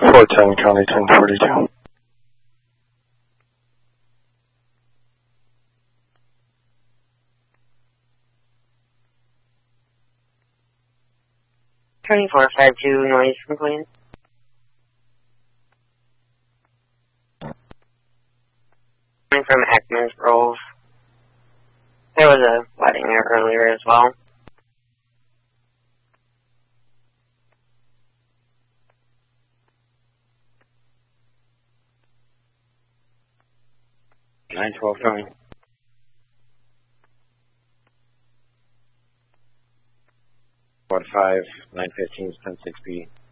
410 County 1042. Noise complaint. Coming from Ekman's Grove. There was a wedding there earlier as well. $912 coming. 45, 915, 10-6B.